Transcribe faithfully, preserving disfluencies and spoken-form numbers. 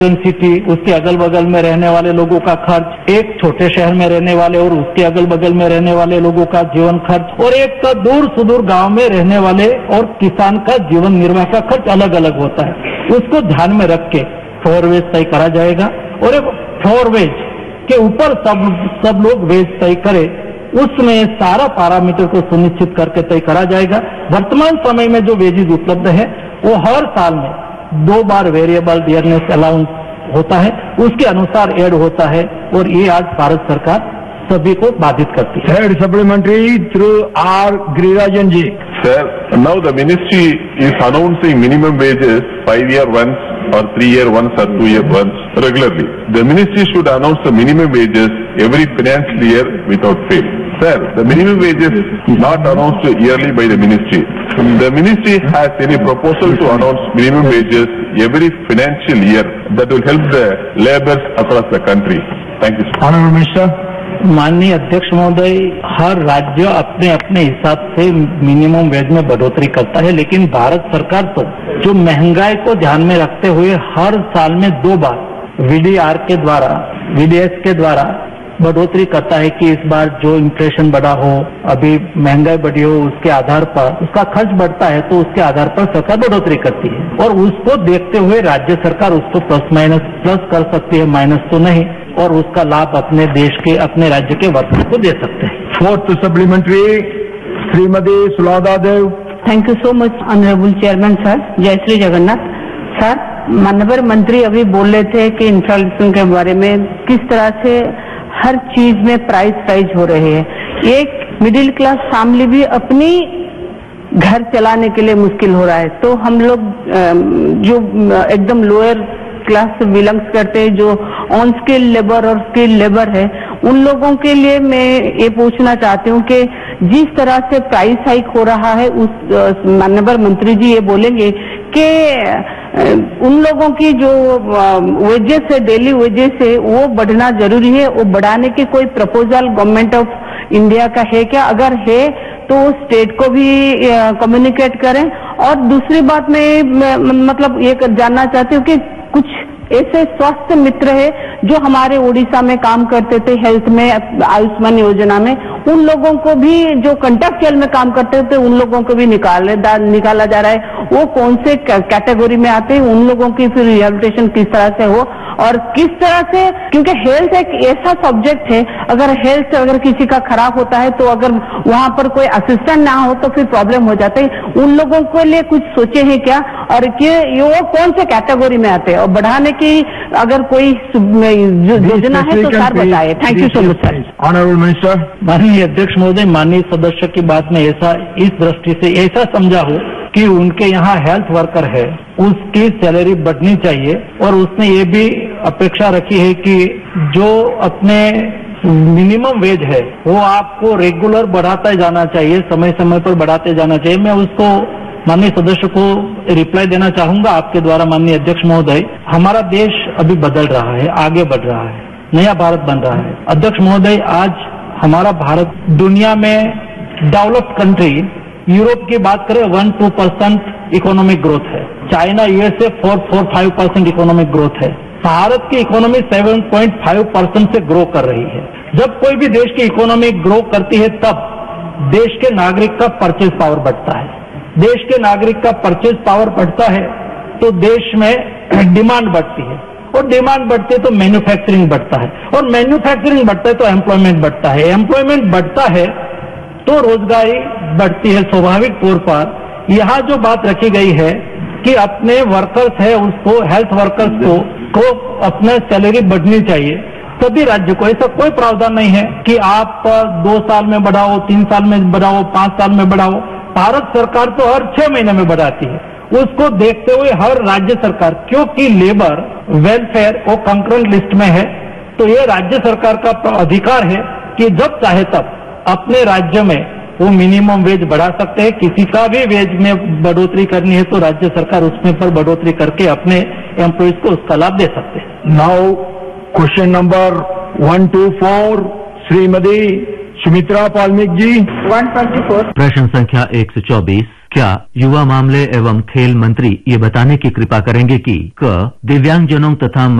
City, उसके अगल बगल में रहने वाले लोगों का खर्च, एक छोटे शहर में रहने वाले और उसके अगल बगल में रहने वाले लोगों का जीवन खर्च, और एक दूर सुदूर गांव में रहने वाले और किसान का जीवन निर्वाह का खर्च अलग अलग होता है। उसको ध्यान में रख के फ्लोर वेज तय करा जाएगा और एक फ्लोर वेज के ऊपर सब सब लोग वेज तय करे, उसमें सारा पैरामीटर को सुनिश्चित करके तय करा जाएगा। वर्तमान समय में जो वेजेज उपलब्ध है वो हर साल में दो बार वेरिएबल डियरनेस अलाउंस होता है, उसके अनुसार ऐड होता है और ये आज भारत सरकार सभी को बाधित करती है। Third supplementary through R. Girirajan ji. Sir, now the ministry is announcing minimum wages five year once or three year once or two year once regularly. The ministry should announce the minimum wages every financial year without fail. Sir, the minimum wages is not announced yearly by the ministry. The ministry has any proposal to announce minimum wages every financial year that will help the laborers across the country. Thank you, sir. Honorable Minister. माननीय अध्यक्ष महोदय, हर राज्य अपने अपने हिसाब से minimum wage में बढ़ोतरी करता है, लेकिन भारत सरकार तो जो महंगाई को ध्यान में रखते हुए हर साल में दो बार वीडीआर के द्वारा, वीडीएस के द्वारा बढ़ोतरी करता है कि इस बार जो इन्फ्लेशन बढ़ा हो, अभी महंगाई बढ़ी हो, उसके आधार पर उसका खर्च बढ़ता है तो उसके आधार पर सरकार बढ़ोतरी करती है और उसको देखते हुए राज्य सरकार उसको प्लस माइनस प्लस कर सकती है, माइनस तो नहीं, और उसका लाभ अपने देश के अपने राज्य के वर्कर्स को दे सकते हैं। Fourth supplementary, Shrimati सुलादा Dev. Thank you so much honourable chairman sir. जय श्री जगन्नाथ। सर, माननीय मंत्री अभी बोल रहे थे कि इन्फ्लेशन के बारे में किस तरह से हर चीज में प्राइस राइज हो रहे हैं। एक मिडिल क्लास फैमिली भी अपनी घर चलाने के लिए मुश्किल हो रहा है, तो हम लोग जो एकदम लोअर क्लास से बिलोंग्स करते हैं, जो ऑन स्किल लेबर और स्किल लेबर है, उन लोगों के लिए मैं ये पूछना चाहती हूँ कि जिस तरह से प्राइस हाइक हो रहा है, उस माननीय मंत्री जी ये बोलेंगे कि उन लोगों की जो वेजेस है, डेली वेजेस है, वो बढ़ना जरूरी है, वो बढ़ाने की कोई प्रपोजल गवर्नमेंट ऑफ इंडिया का है क्या? अगर है तो स्टेट को भी कम्युनिकेट करें। और दूसरी बात मैं मतलब ये जानना चाहती हूँ कि कुछ ऐसे स्वास्थ्य मित्र है जो हमारे उड़ीसा में काम करते थे हेल्थ में, आयुष्मान योजना में, उन लोगों को भी जो कंट्रैक्चुअल में काम करते थे उन लोगों को भी निकाले निकाला जा रहा है। वो कौन से कैटेगरी में आते हैं, उन लोगों की फिर रिहेबिलिटेशन किस तरह से हो और किस तरह से, क्योंकि हेल्थ एक ऐसा सब्जेक्ट है, अगर हेल्थ अगर किसी का खराब होता है तो अगर वहां पर कोई असिस्टेंट ना हो तो फिर प्रॉब्लम हो जाता है। उन लोगों के लिए कुछ सोचे हैं क्या और कि वो कौन से कैटेगरी में आते हैं और बढ़ाने की अगर कोई योजना है तो सर बताए। Thank you so much sir. Honourable minister. माननीय अध्यक्ष महोदय, माननीय सदस्य की बात में ऐसा इस दृष्टि से ऐसा समझा हो कि उनके यहाँ हेल्थ वर्कर है, उसकी सैलरी बढ़नी चाहिए और उसने ये भी अपेक्षा रखी है कि जो अपने मिनिमम वेज है वो आपको रेगुलर बढ़ाता जाना चाहिए, समय समय पर बढ़ाते जाना चाहिए। मैं उसको माननीय सदस्य को रिप्लाई देना चाहूंगा आपके द्वारा। माननीय अध्यक्ष महोदय, हमारा देश अभी बदल रहा है, आगे बढ़ रहा है, नया भारत बन रहा है। अध्यक्ष महोदय, आज हमारा भारत दुनिया में डेवलप्ड कंट्री, यूरोप की बात करें one two percent economic growth है, China USA four four five percent economic growth है, भारत की economy seven point five percent से ग्रो कर रही है। जब कोई भी देश की इकोनॉमी ग्रो करती है तब देश के नागरिक का परचेज पावर बढ़ता है। देश के नागरिक का परचेज पावर बढ़ता है तो देश में डिमांड बढ़ती है और डिमांड बढ़ती है तो मैन्युफैक्चरिंग बढ़ता है और मैन्युफैक्चरिंग बढ़ता है तो एम्प्लॉयमेंट बढ़ता है, एम्प्लॉयमेंट बढ़ता है तो रोजगारी बढ़ती है। स्वाभाविक तौर पर यहाँ जो बात रखी गई है कि अपने वर्कर्स है उसको, हेल्थ वर्कर्स को, को अपना सैलरी बढ़नी चाहिए, सभी राज्य को, ऐसा कोई प्रावधान नहीं है कि आप दो साल में बढ़ाओ, तीन साल में बढ़ाओ, पांच साल में बढ़ाओ। भारत सरकार तो हर छह महीने में बढ़ाती है। उसको देखते हुए हर राज्य सरकार, क्योंकि लेबर वेलफेयर वो कंकरेंट लिस्ट में है, तो ये राज्य सरकार का अधिकार है कि जब चाहे तब अपने राज्य में वो मिनिमम वेज बढ़ा सकते हैं। किसी का भी वेज में बढ़ोतरी करनी है तो राज्य सरकार उसमें पर बढ़ोतरी करके अपने एम्प्लॉइज को उसका लाभ दे सकते हैं। Now question number one two four, Shrimati Sumitra पालमिक जी। One twenty four. प्रश्न संख्या एक सौ चौबीस क्या युवा मामले एवं खेल मंत्री ये बताने की कृपा करेंगे कि क दिव्यांगजनों तथा